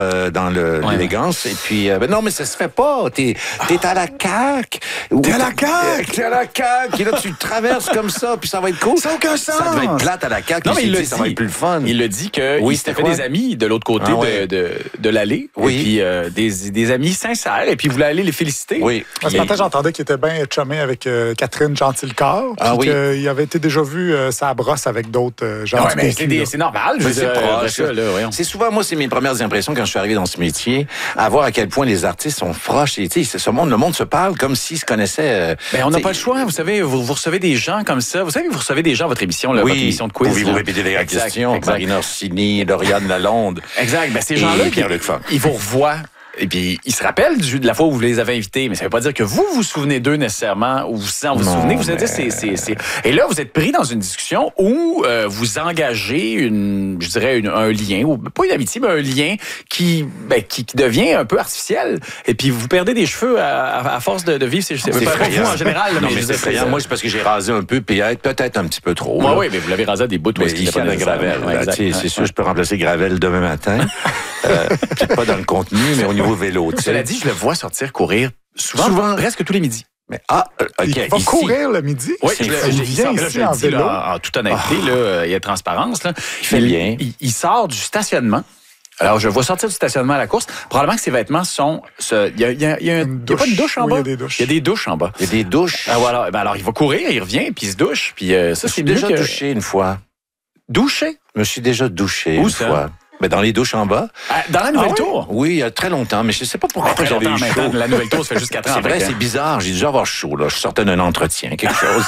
dans l'élégance. Et puis, non, mais ça se fait pas. T'es à la CAQ. T'es à la CAQ? T'es à la CAQ. Et là, tu traverses comme ça, puis ça va être cool. Ça n'a aucun sens. Ça devait être plate à la CAQ. Non, mais il le dit. Ça va être plus le fun. Il le dit qu'il s'était fait des amis de l'autre côté de l'allée. Oui. Et puis, des amis sincères. Et puis, il voulait aller les féliciter. Oui. Ce matin, j'entendais qu'il était bien chumé avec Catherine Gentilcorps. Puis qu'il avait été déjà vu sa brosse avec d'autres gens. Ouais, mais c'est normal. C'est proche. C'est souvent, moi, c'est mes premières impressions quand je suis arrivé dans ce métier, à voir à quel point les artistes sont proches. Et, le monde se parle comme s'ils se connaissaient. On n'a pas le choix. Vous savez, vous recevez des gens comme ça. Vous savez, vous recevez des gens à votre émission, votre émission de quiz. Pouvez-vous répéter les questions? Marina Orsini, Lauriane Lalonde. Exact. Ces gens-là, ils vous revoient. Et puis, ils se rappellent de la fois où vous les avez invités, mais ça ne veut pas dire que vous vous souvenez d'eux nécessairement, ou vous vous souvenez, vous allez dire, Et là, vous êtes pris dans une discussion où vous engagez un lien, ou pas une amitié, mais un lien qui devient un peu artificiel. Et puis, vous perdez des cheveux à force de vivre ces cheveux. C'est pas effrayant. vous en général. Non, mais c'est effrayant. Moi, c'est parce que j'ai rasé un peu, puis peut-être un petit peu trop. Oui, mais vous l'avez rasé à des bouts. Mais ici, à la Gravel. C'est sûr, je peux remplacer Gravel demain matin. Peut-être pas dans le contenu, mais au niveau vélo. Cela dit, je le vois sortir courir souvent, presque tous les midis. Mais, OK. Il va courir le midi? Oui, il vient ici en vélo. En toute honnêteté, il y a transparence. Là. Il fait bien. Il sort du stationnement. Alors, je le vois sortir du stationnement à la course. Probablement que ses vêtements sont... Il n'y a pas une douche en bas? Il y a des douches. Il y a des douches en bas. Il y a des douches. Voilà. Alors, il va courir, il revient, puis il se douche. Puis ça, c'est déjà douché une fois. Douché? Je me suis déjà douché Où une ça? fois. Mais dans les douches en bas. Dans la Nouvelle Tour? Oui, il y a très longtemps, mais je ne sais pas pourquoi j'avais eu chaud. La Nouvelle Tour, ça fait juste 4 ans. C'est vrai, c'est bizarre. J'ai dû avoir chaud, là. Je sortais d'un entretien, quelque chose.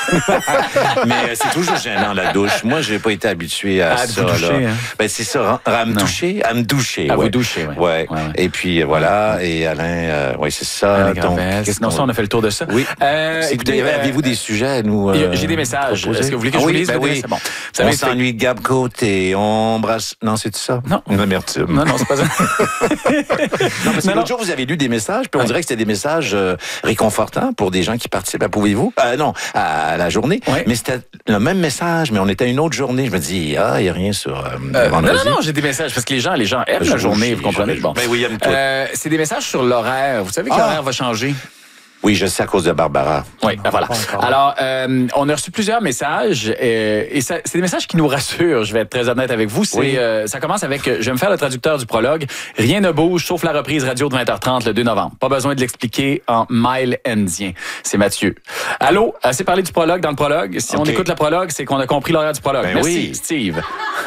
Mais c'est toujours gênant, la douche. Moi, je n'ai pas été habitué à ça. Doucher, là. Hein? C'est ça. À me doucher? À me doucher. À vous doucher, oui. Ouais. Et puis, voilà. Et Alain, c'est ça. Donc, sinon, ça, on a fait le tour de ça. Oui. Écoutez, avez-vous des sujets à nous j'ai des messages. proposer? Est-ce que vous voulez que je vous lise? Oui. C'est bon. On s'ennuie de Gab Côté. On brasse... Non, c'est ça? Non. Non, c'est pas ça. Non, parce que l'autre jour, vous avez lu des messages, puis on dirait que c'était des messages réconfortants pour des gens qui participent. Pouvez-vous? Non, à la journée. Mais c'était le même message, mais on était à une autre journée. Je me dis, il n'y a rien sur vendredi. Non, j'ai des messages, parce que les gens aiment la journée, vous comprenez? Bon. Ben oui, ils aiment tout. C'est des messages sur l'horaire. Vous savez que l'horaire va changer? Oui, je sais à cause de Barbara. Oui, voilà. Alors, on a reçu plusieurs messages et c'est des messages qui nous rassurent, je vais être très honnête avec vous. Ça commence avec, je vais me faire le traducteur du prologue. Rien ne bouge sauf la reprise radio de 20h30 le 2 novembre. Pas besoin de l'expliquer en mile indien. C'est Mathieu. Allô, assez parlé du prologue dans le prologue. Si on écoute le prologue, c'est qu'on a compris l'horaire du prologue. Merci, Steve.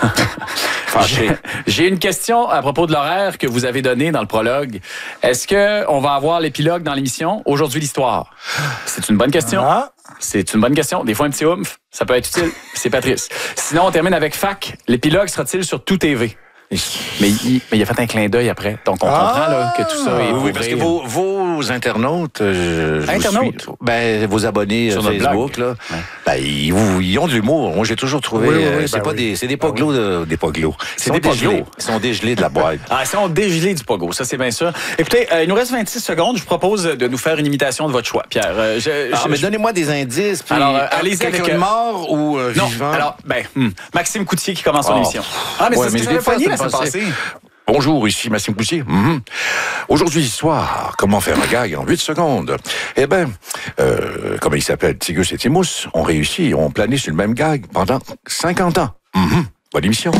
J'ai une question à propos de l'horaire que vous avez donné dans le prologue. Est-ce qu'on va avoir l'épilogue dans l'émission? Aujourd'hui, l'histoire. C'est une bonne question. C'est une bonne question. Des fois, un petit oomph, ça peut être utile. C'est Patrice. Sinon, on termine avec Fac. L'épilogue sera-t-il sur Tout TV? Mais il a fait un clin d'œil après. Donc, on comprend là, que tout ça est... Oui, parce que vos internautes... Internautes? Vos abonnés sur Facebook, là, ils ont de l'humour. Moi, j'ai toujours trouvé... c'est des poglos. Des poglos. C'est des poglos. Ils sont dégelés de la boîte. Ils sont dégelés du pogo, ça, c'est bien sûr. Écoutez, il nous reste 26 secondes. Je vous propose de nous faire une imitation de votre choix, Pierre. Mais donnez-moi des indices. Puis, alors, allez-y quelqu'un avec... mort ou vivant? Non, alors, Maxime Coutier qui commence son émission. Mais c'est ce que j'avais pogné la semaine passée. Bonjour, ici Maxime Coutier. Aujourd'hui, soir, comment faire un gag en 8 secondes? Eh bien, comment il s'appelle, Tigus et Timous, ont réussi, ont plané sur le même gag pendant 50 ans. Bonne émission.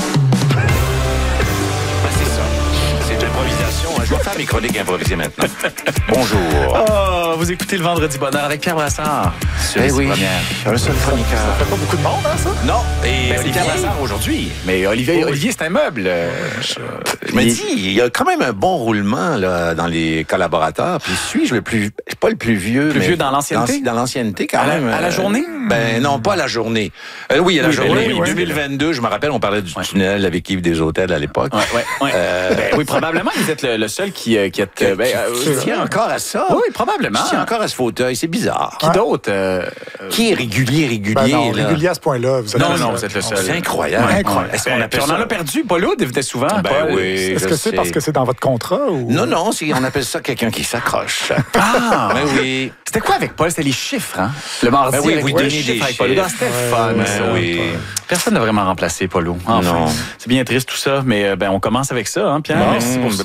C'est ça. C'est de l'improvisation. Je vais faire mes chroniques improvisées maintenant. Bonjour. Vous écoutez le Vendredi Bonheur avec Pierre Brassard. Oui, un seul chroniqueur. Ça fait pas beaucoup de monde, hein, ça? Non. Et c'est Pierre Brassard aujourd'hui. Mais Olivier, c'est un meuble. Je me dis, il y a quand même un bon roulement là, dans les collaborateurs. Puis suis-je pas le plus vieux. Plus vieux dans l'ancienneté? Dans l'ancienneté, quand même. À la journée? Non, pas à la journée. Oui, à la journée. Oui, 2022, je me rappelle, on parlait du tunnel avec Yves des Hôtels à l'époque. Oui, probablement, vous êtes le seul qui tient encore à ça. Oui, probablement. Qui tient encore à ce fauteuil. C'est bizarre. Qui d'autre? Qui est régulier? Non, régulier à ce point-là. Non, vous êtes le seul. C'est incroyable. Incroyable. Est-ce qu'on appelle on en a perdu. Paul Oud venait souvent. Oui, est-ce que c'est parce que c'est dans votre contrat? Ou... Non, on appelle ça quelqu'un qui s'accroche. Mais oui. C'était quoi avec Paul? C'était les chiffres, hein? Le mardi, vous donnez des chiffres. Paul Oud. C'était fun, ça. Oui. Personne n'a vraiment remplacé Paul Oud. Enfin, c'est bien triste tout ça, mais on commence avec ça, hein, Pierre? Merci pour ça.